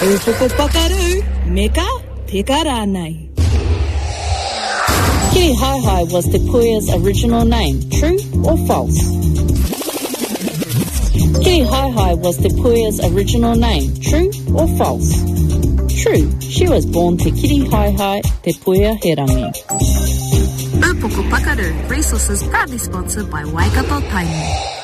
Upoko pakaru, meka peka rānei. Kirihaihai was Te Puia's original name. True or false? Kirihaihai was Te Puia's original name. True or false? True. She was born Te Kirihaihai Te Puia Herangi. Upoko Pakaru, resources proudly sponsored by Waikato Tainui.